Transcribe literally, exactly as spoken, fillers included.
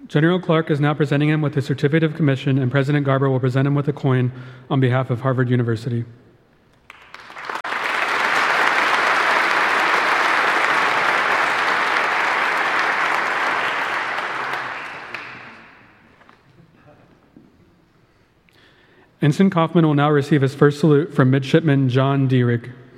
General Clark is now presenting him with a certificate of commission, and President Garber will present him with a coin on behalf of Harvard University. Ensign Kaufman will now receive his first salute from Midshipman John Dierig.